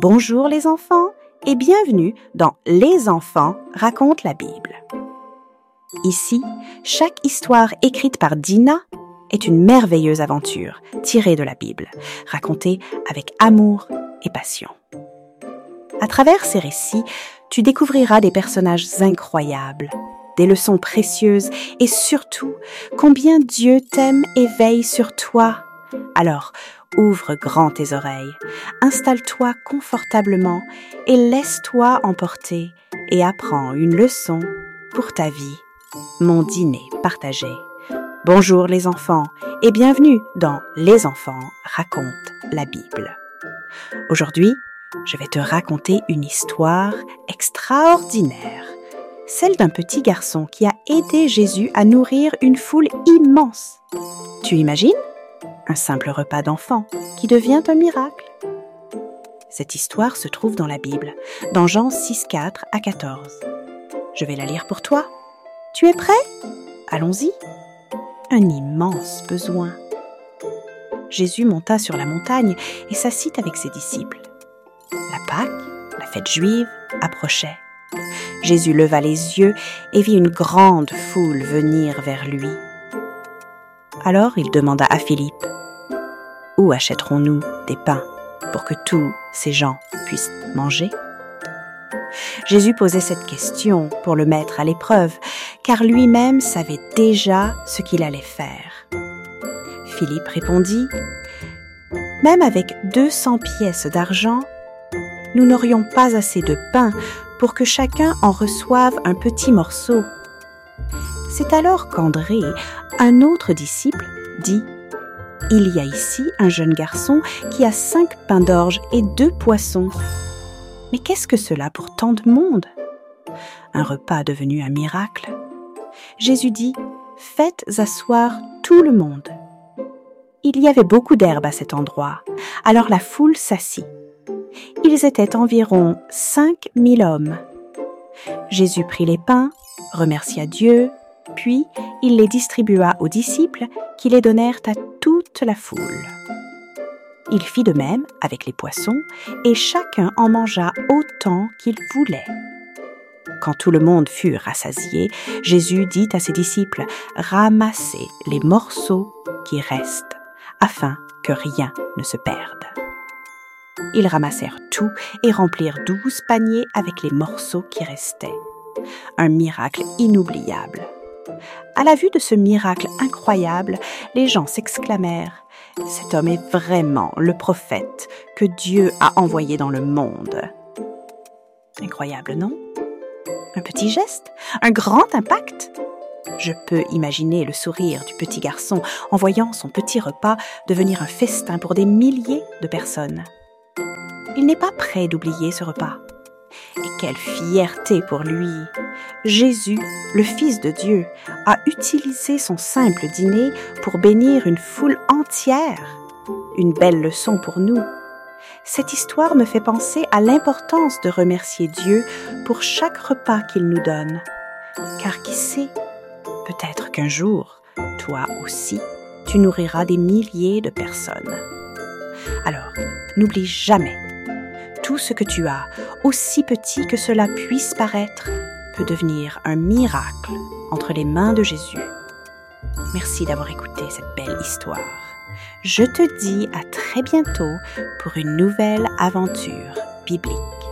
Bonjour les enfants et bienvenue dans Les enfants racontent la Bible. Ici, chaque histoire écrite par Dina est une merveilleuse aventure tirée de la Bible, racontée avec amour et passion. À travers ces récits, tu découvriras des personnages incroyables, des leçons précieuses et surtout combien Dieu t'aime et veille sur toi. Alors, ouvre grand tes oreilles, installe-toi confortablement et laisse-toi emporter et apprends une leçon pour ta vie. Mon dîner partagé. Bonjour les enfants et bienvenue dans Les enfants racontent la Bible. Aujourd'hui, je vais te raconter une histoire extraordinaire, celle d'un petit garçon qui a aidé Jésus à nourrir une foule immense. Tu imagines ? Un simple repas d'enfant qui devient un miracle. Cette histoire se trouve dans la Bible, dans Jean 6, 4 à 14. Je vais la lire pour toi. Tu es prêt ? Allons-y. Un immense besoin. Jésus monta sur la montagne et s'assit avec ses disciples. La Pâque, la fête juive, approchait. Jésus leva les yeux et vit une grande foule venir vers lui. Alors il demanda à Philippe, « Où achèterons-nous des pains pour que tous ces gens puissent manger ?» Jésus posait cette question pour le mettre à l'épreuve, car lui-même savait déjà ce qu'il allait faire. Philippe répondit, « Même avec 200 pièces d'argent, nous n'aurions pas assez de pain pour que chacun en reçoive un petit morceau. » C'est alors qu'André, un autre disciple, dit « Il y a ici un jeune garçon qui a 5 pains d'orge et 2 poissons. Mais qu'est-ce que cela pour tant de monde ?» Un repas devenu un miracle. Jésus dit « Faites asseoir tout le monde. » Il y avait beaucoup d'herbe à cet endroit, alors la foule s'assit. Ils étaient environ 5000 hommes. Jésus prit les pains, remercia Dieu, puis il les distribua aux disciples qui les donnèrent à toute la foule. Il fit de même avec les poissons et chacun en mangea autant qu'il voulait. Quand tout le monde fut rassasié, Jésus dit à ses disciples « Ramassez les morceaux qui restent, afin que rien ne se perde. » Ils ramassèrent tout et remplirent 12 paniers avec les morceaux qui restaient. Un miracle inoubliable. À la vue de ce miracle incroyable, les gens s'exclamèrent « Cet homme est vraiment le prophète que Dieu a envoyé dans le monde. » Incroyable, non ? Un petit geste ? Un grand impact ? Je peux imaginer le sourire du petit garçon en voyant son petit repas devenir un festin pour des milliers de personnes. Il n'est pas prêt d'oublier ce repas. Et quelle fierté pour lui! Jésus, le Fils de Dieu, a utilisé son simple dîner pour bénir une foule entière. Une belle leçon pour nous. Cette histoire me fait penser à l'importance de remercier Dieu pour chaque repas qu'il nous donne. Car qui sait, peut-être qu'un jour, toi aussi, tu nourriras des milliers de personnes. Alors, n'oublie jamais, tout ce que tu as, aussi petit que cela puisse paraître, peut devenir un miracle entre les mains de Jésus. Merci d'avoir écouté cette belle histoire. Je te dis à très bientôt pour une nouvelle aventure biblique.